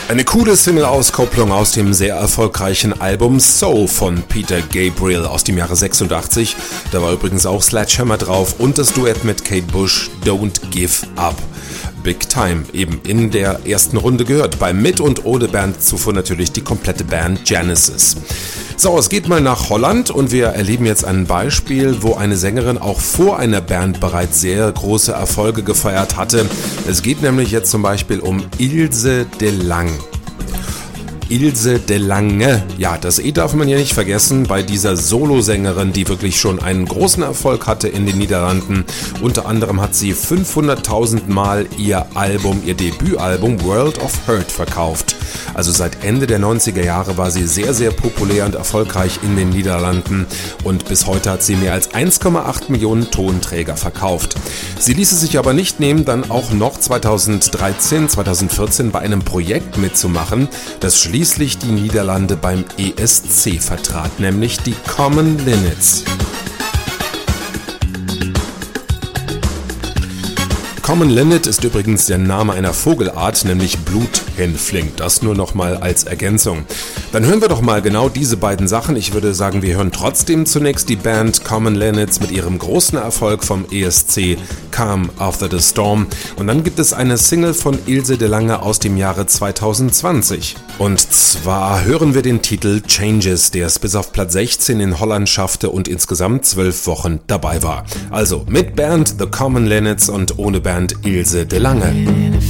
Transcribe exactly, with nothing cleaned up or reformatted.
Eine coole Single-Auskopplung aus dem sehr erfolgreichen Album So von Peter Gabriel aus dem Jahre sechsundachtzig. Da war übrigens auch Sledgehammer drauf und das Duett mit Kate Bush, Don't Give Up. Big Time, eben in der ersten Runde gehört. Bei Mit und ohne Band zuvor natürlich die komplette Band Genesis. So, es geht mal nach Holland und wir erleben jetzt ein Beispiel, wo eine Sängerin auch vor einer Band bereits sehr große Erfolge gefeiert hatte. Es geht nämlich jetzt zum Beispiel um Ilse de Lang. Ilse de Lange. Ja, das E darf man ja nicht vergessen bei dieser Solosängerin, die wirklich schon einen großen Erfolg hatte in den Niederlanden. Unter anderem hat sie fünfhunderttausend Mal ihr Album, ihr Debütalbum World of Hurt verkauft. Also seit Ende der neunziger Jahre war sie sehr, sehr populär und erfolgreich in den Niederlanden und bis heute hat sie mehr als eins Komma acht Millionen Tonträger verkauft. Sie ließ es sich aber nicht nehmen, dann auch noch zweitausenddreizehn, zweitausendvierzehn bei einem Projekt mitzumachen, das schließlich die Niederlande beim E S C vertrat, nämlich die Common Linnets. Common Linnet ist übrigens der Name einer Vogelart, nämlich Bluthänfling. Das nur nochmal als Ergänzung. Dann hören wir doch mal genau diese beiden Sachen. Ich würde sagen, wir hören trotzdem zunächst die Band Common Linnets mit ihrem großen Erfolg vom E S C Calm After the Storm. Und dann gibt es eine Single von Ilse de Lange aus dem Jahre zweitausendzwanzig. Und zwar hören wir den Titel Changes, der es bis auf Platz sechzehn in Holland schaffte und insgesamt zwölf Wochen dabei war. Also mit Band The Common Linnets und ohne Band Ilse de Lange.